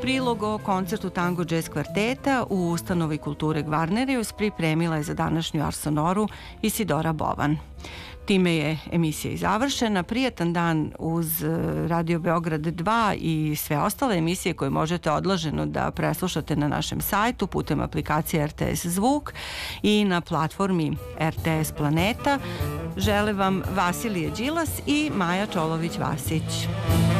Prilog o koncertu Tango Jazz kvarteta u Ustanovi kulture Gvarnerius pripremila je za današnju Arsonoru Isidora Bovan. Time je emisija i završena. Prijatan dan uz Radio Beograd 2 i sve ostale emisije koje možete odloženo da preslušate na našem sajtu putem aplikacije RTS Zvuk i na platformi RTS Planeta. Žele vam Vasilije Đilas i Maja Čolović-Vasić.